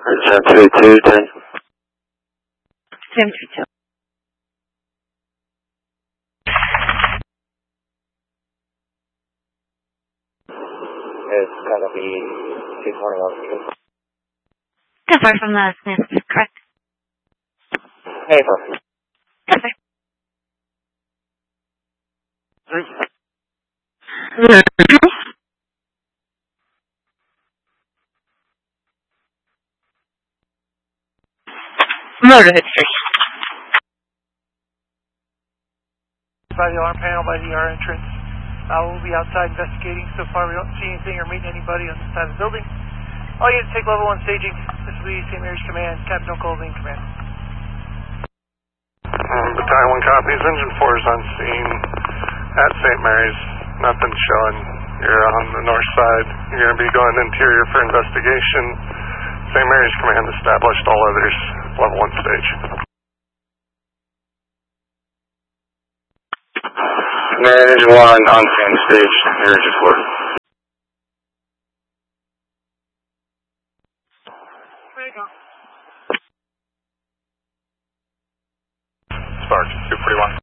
732, 10. 732. It's gonna be 221. That's right from the Smith, correct? Hey, bro. Yes, sir. Motor history. By the alarm panel, by the ER entrance. We'll be outside investigating. So far, we don't see anything or meet anybody on this side of the building. All units take level 1 staging. This will be St. Mary's Command. Captain O'Colvin, command. Battalion 1 copies. Engine 4 is on scene at St. Mary's. Nothing showing. You're on the north side. You're going to be going interior for investigation. St. Mary's Command established. All others level 1 stage. Command Engine 1 on same stage. Here, Engine 4. Spark 241.